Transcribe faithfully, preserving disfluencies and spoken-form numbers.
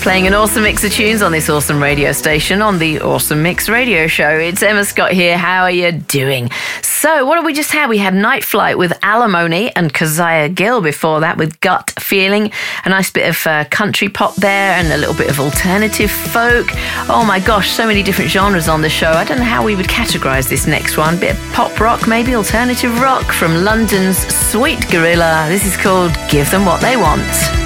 Playing an awesome mix of tunes on this awesome radio station on the Awesome Mix Radio Show. It's Emma Scott here. How are you doing? So, what have we just had? We had Night Flight with Alimony and Keziah Gill before that with Gut Feeling. A nice bit of uh, country pop there and a little bit of alternative folk. Oh my gosh, so many different genres on the show. I don't know how we would categorise this next one. Bit of pop rock, maybe alternative rock from London's Sweet Gorilla. This is called Give Them What They Want.